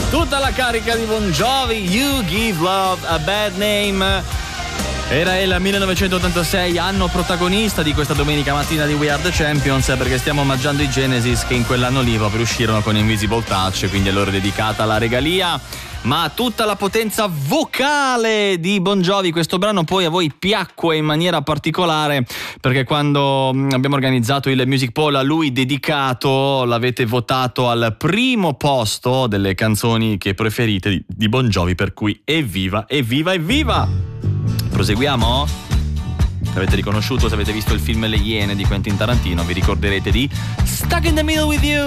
Tutta la carica di Bon Jovi, You Give Love a Bad Name. Era il 1986, anno protagonista di questa domenica mattina di We Are The Champions, perché stiamo omaggiando i Genesis che in quell'anno lì proprio uscirono con Invisible Touch, quindi a loro è dedicata la regalia. Ma tutta la potenza vocale di Bon Jovi, questo brano poi a voi piacque in maniera particolare, perché quando abbiamo organizzato il Music Poll a lui dedicato l'avete votato al primo posto delle canzoni che preferite di Bon Jovi, per cui evviva, evviva, evviva! Proseguiamo? Se avete riconosciuto, se avete visto il film Le Iene di Quentin Tarantino, vi ricorderete di Stuck in the Middle with You.